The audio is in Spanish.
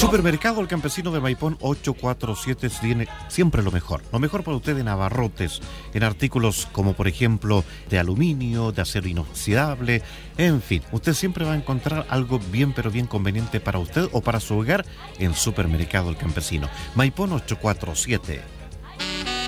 Supermercado El Campesino de Maipón 847 tiene siempre lo mejor. Lo mejor para usted en abarrotes, en artículos como por ejemplo de aluminio, de acero inoxidable, en fin. Usted siempre va a encontrar algo bien pero bien conveniente para usted o para su hogar en Supermercado El Campesino. Maipón 847.